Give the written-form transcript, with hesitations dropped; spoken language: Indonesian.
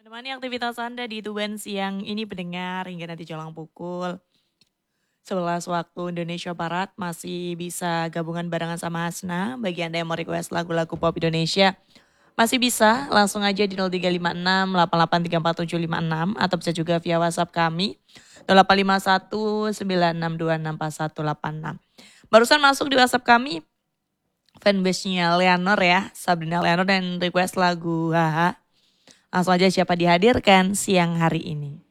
Menemani aktivitas Anda di Tuban siang ini pendengar hingga nanti jelang pukul 11 waktu Indonesia Barat masih bisa gabungan barengan sama Hasna. Bagi Anda yang mau request lagu-lagu pop Indonesia masih bisa langsung aja di 0356 88347656 atau bisa juga via WhatsApp kami 0851 96264186. Barusan masuk di WhatsApp kami fanbase-nya Leonor ya, Sabrina Leonor dan request lagu Haha. Langsung aja siapa dihadirkan siang hari ini.